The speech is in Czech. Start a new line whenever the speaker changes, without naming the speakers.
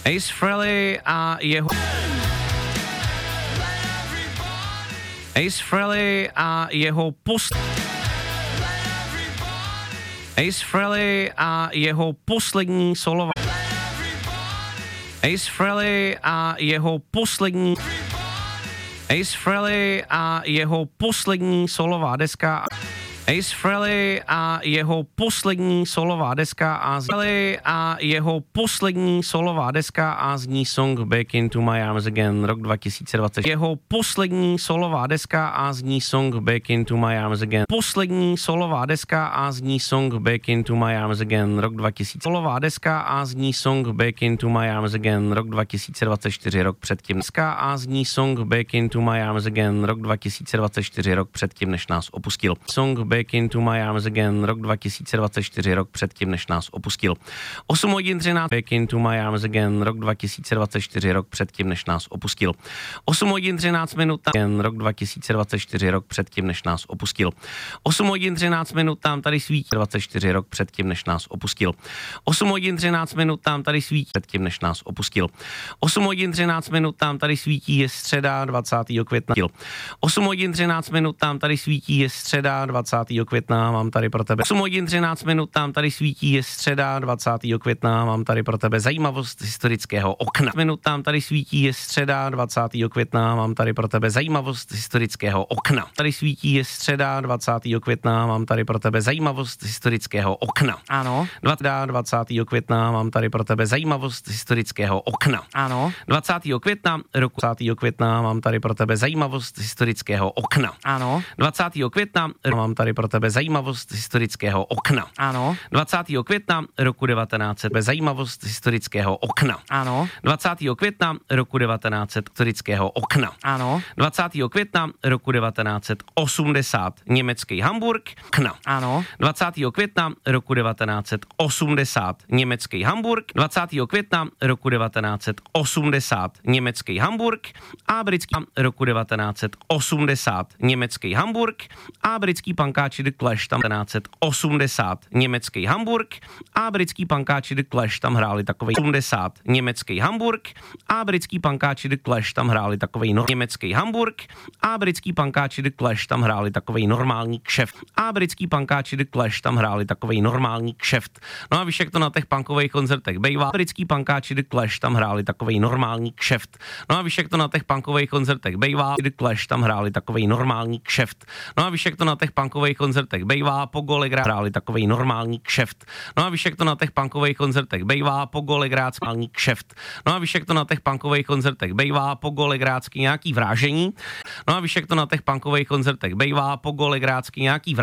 Ace Frehley a jeho Ace Frehley a jeho Ace Frehley a jeho poslední solová Ace Frehley a jeho poslední Ace Frehley a jeho poslední solová deska Ace Frehley a jeho poslední solová deska a jeho poslední solová deska a zní song Back Into My Arms Again, rok 2020. Jeho poslední solová deska a zní song Back Into My Arms Again. Poslední solová deska a zní song Back Into My Arms Again, rok 2000. Solová deska a zní song Back Into My Arms Again, rok 2024, rok předtím. Deska a zní song Back Into My Arms Again, rok 2024, rok předtím, než nás opustil. Song Back Into My Arms Again, rok 2024, rok předtím, než nás opustil. 8 hodin 13, Back Into My Arms Again, rok 2024, rok předtím, než nás opustil. 8 hodin 13 minut, rok 2024, rok předtím, než nás opustil. 8 hodin 13 minut, tam tady svítí 24, rok předtím, než nás opustil. 8 hodin 13 minut, tam tady svítí předtím, než nás opustil. 8 hodin 13 minut, tam tady svítí, je středa 20. května. 8 hodin 13 minut, tam tady svítí, je středa 20. května, mám tady pro tebe 8 hodin 13 minut, tam tady svítí, je středa 20. května, mám tady pro tebe zajímavost historického okna. Minut tam tady svítí, je středa 20. května, mám tady pro tebe zajímavost historického okna. Tady svítí, je středa 20. května, mám tady pro tebe zajímavost historického okna.
Ano.
20. května, mám tady pro tebe zajímavost historického okna.
Ano.
20. května, roku 20. května, mám tady pro tebe zajímavost historického okna.
Ano.
20. května, mám tady pro tebe zajímavost historického okna.
Ano.
20. května roku 1900 zajímavost historického okna.
Ano.
20. května roku 1900 historického okna.
Ano.
20. května roku 1980 německý Hamburg. Okna.
Ano.
20. května roku 1980 německý Hamburg. 20. května roku 1980 německý Hamburg a britský roku 1980 německý Hamburg a britský pankáči The Clash tam 1980 německý Hamburg a britský pankáči The Clash tam hráli takovej 80 německý Hamburg a britský pankáči The Clash tam hráli takovej německý Hamburg a britský pankáči The Clash tam hráli takovej normální kšeft a britský pankáči The Clash tam hráli takovej normální kšeft. No a víš, jak to na těch punkových koncertech bejvá. Britský pankáči The Clash tam hráli takovej normální kšeft. No a víš, jak to na těch punkových koncertech bejvá. The Clash tam hráli takovej normální kšeft. No a víš, jak to na těch punkových koncertech bejvá, po gole hráli takovej normální kšeft. No a víš, jak to na těch punkových koncertech bejvá, po gole normální kšeft. No a víš, jak to na těch punkových koncertech bejvá, po gole nějaký vrážení. No a víš, jak to na těch punkových koncertech bejvá, po gole nějaký